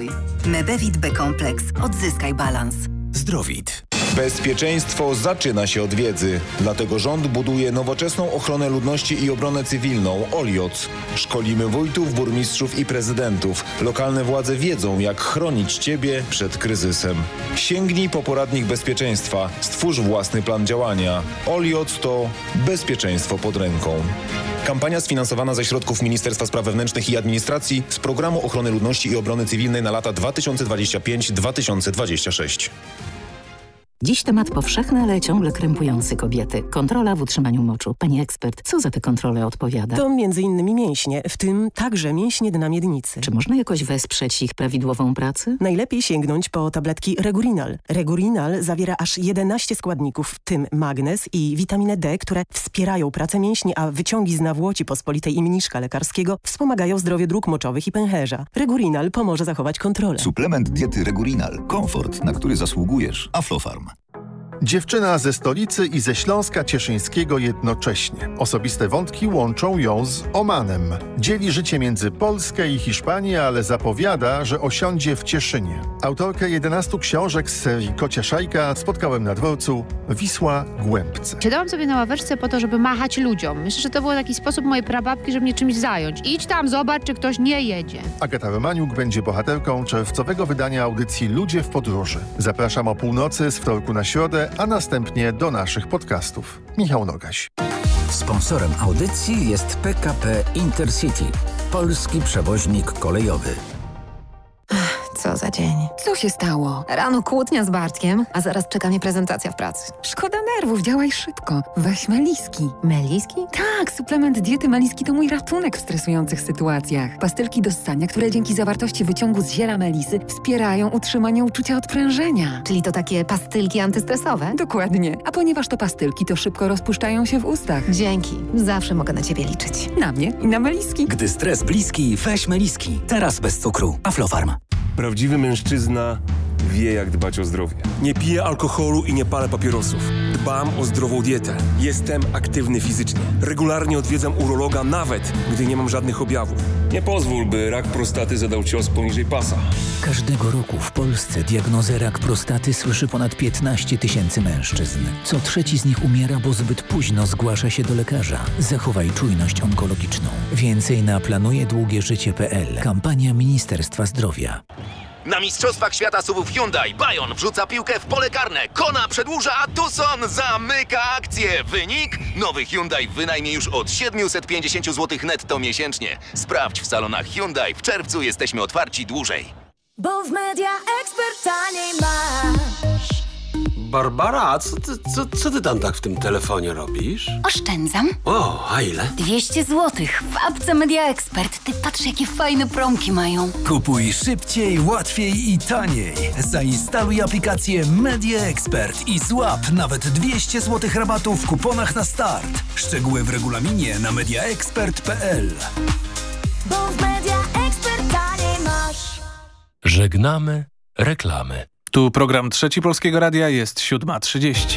zdrój. Mebevit B-kompleks. Odzyskaj balans. Zdrowit. Bezpieczeństwo zaczyna się od wiedzy. Dlatego rząd buduje nowoczesną ochronę ludności i obronę cywilną OLIOC. Szkolimy wójtów, burmistrzów i prezydentów. Lokalne władze wiedzą, jak chronić Ciebie przed kryzysem. Sięgnij po poradnik bezpieczeństwa. Stwórz własny plan działania. OLIOC to bezpieczeństwo pod ręką. Kampania sfinansowana ze środków Ministerstwa Spraw Wewnętrznych i Administracji z Programu Ochrony Ludności i Obrony Cywilnej na lata 2025-2026. Dziś temat powszechny, ale ciągle krępujący kobiety. Kontrola w utrzymaniu moczu. Pani ekspert, co za te kontrole odpowiada? To m.in. mięśnie, w tym także mięśnie dna miednicy. Czy można jakoś wesprzeć ich prawidłową pracę? Najlepiej sięgnąć po tabletki Regurinal. Regurinal zawiera aż 11 składników, w tym magnez i witaminę D, które wspierają pracę mięśni, a wyciągi z nawłoci pospolitej i mniszka lekarskiego wspomagają zdrowie dróg moczowych i pęcherza. Regurinal pomoże zachować kontrolę. Suplement diety Regurinal. Komfort, na który zasługujesz. Aflofarm. Dziewczyna ze stolicy i ze Śląska Cieszyńskiego jednocześnie. Osobiste wątki łączą ją z Omanem. Dzieli życie między Polskę i Hiszpanię, ale zapowiada, że osiądzie w Cieszynie. Autorkę 11 książek z serii Kocia Szajka spotkałem na dworcu Wisła Głębce. Siadałam sobie na ławeczce po to, żeby machać ludziom. Myślę, że to był taki sposób mojej prababki, żeby mnie czymś zająć. Idź tam, zobacz, czy ktoś nie jedzie. Agata Romaniuk będzie bohaterką czerwcowego wydania audycji Ludzie w podróży. Zapraszam o północy z wtorku na środę, a następnie do naszych podcastów. Michał Nogaś. Sponsorem audycji jest PKP Intercity, polski przewoźnik kolejowy. Co za dzień. Co się stało? Rano kłótnia z Bartkiem, a zaraz czeka mnie prezentacja w pracy. Szkoda nerwów, działaj szybko. Weź Meliski. Meliski? Tak, suplement diety Meliski to mój ratunek w stresujących sytuacjach. Pastylki do ssania, które dzięki zawartości wyciągu z ziela melisy wspierają utrzymanie uczucia odprężenia. Czyli to takie pastylki antystresowe? Dokładnie. A ponieważ to pastylki, to szybko rozpuszczają się w ustach. Dzięki. Zawsze mogę na Ciebie liczyć. Na mnie i na Meliski. Gdy stres bliski, weź Meliski. Teraz bez cukru. Aflofarm. Prawdziwy mężczyzna wie, jak dbać o zdrowie. Nie piję alkoholu i nie palę papierosów. Dbam o zdrową dietę. Jestem aktywny fizycznie. Regularnie odwiedzam urologa, nawet gdy nie mam żadnych objawów. Nie pozwól, by rak prostaty zadał cios poniżej pasa. Każdego roku w Polsce diagnozę rak prostaty słyszy ponad 15 000 mężczyzn. Co trzeci z nich umiera, bo zbyt późno zgłasza się do lekarza. Zachowaj czujność onkologiczną. Więcej na planujedługieżycie.pl. Kampania Ministerstwa Zdrowia. Na Mistrzostwach Świata SUV-ów Hyundai Bayon wrzuca piłkę w pole karne. Kona przedłuża, a Tucson zamyka akcję. Wynik? Nowy Hyundai w wynajmie już od 750 zł netto miesięcznie. Sprawdź w salonach Hyundai. W czerwcu jesteśmy otwarci dłużej. Bo w Media Expert taniej masz. Barbara, co ty tam tak w tym telefonie robisz? Oszczędzam. O, a ile? 200 zł w apce Media Expert. Ty patrz, jakie fajne promki mają. Kupuj szybciej, łatwiej i taniej. Zainstaluj aplikację Media Expert i złap nawet 200 zł rabatu w kuponach na start. Szczegóły w regulaminie na mediaexpert.pl. Bo w Media Expert taniej masz. Żegnamy reklamy. Tu program Trzeci Polskiego Radia, jest 7:30.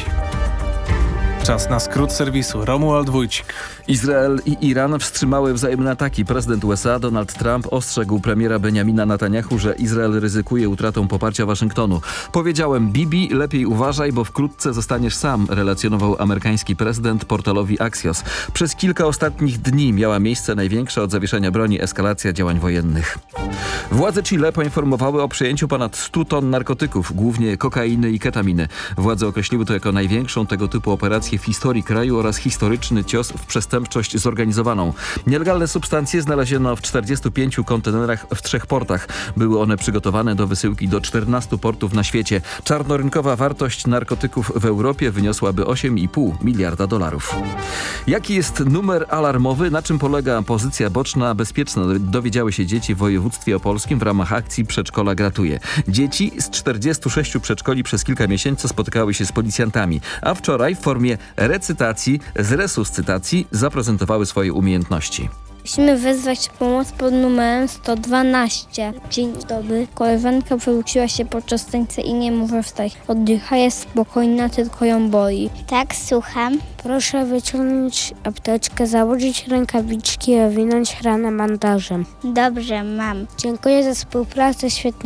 Czas na skrót serwisu. Romuald Wójcik. Izrael i Iran wstrzymały wzajemne ataki. Prezydent USA Donald Trump ostrzegł premiera Benjamina Netanyahu, że Izrael ryzykuje utratą poparcia Waszyngtonu. Powiedziałem: Bibi, lepiej uważaj, bo wkrótce zostaniesz sam, relacjonował amerykański prezydent portalowi Axios. Przez kilka ostatnich dni miała miejsce największa od zawieszenia broni eskalacja działań wojennych. Władze Chile poinformowały o przejęciu ponad 100 ton narkotyków, głównie kokainy i ketaminy. Władze określiły to jako największą tego typu operację w historii kraju oraz historyczny cios w przestępczość zorganizowaną. Nielegalne substancje znaleziono w 45 kontenerach w 3 portach. Były one przygotowane do wysyłki do 14 portów na świecie. Czarnorynkowa wartość narkotyków w Europie wyniosłaby $8,5 miliarda. Jaki jest numer alarmowy? Na czym polega pozycja boczna bezpieczna? Dowiedziały się dzieci w województwie opolskim w ramach akcji Przedszkola Gratuje. Dzieci z 46 przedszkoli przez kilka miesięcy spotykały się z policjantami, a wczoraj w formie recytacji z resuscytacji zaprezentowały swoje umiejętności. Musimy wezwać pomoc pod numerem 112. Dzień dobry. Koleżanka wywróciła się podczas tańca i nie może wstać. Oddycha, jest spokojna, tylko ją boli. Tak, słucham. Proszę wyciągnąć apteczkę, założyć rękawiczki i owinąć ranę bandażem. Dobrze, mam. Dziękuję za współpracę, świetnie.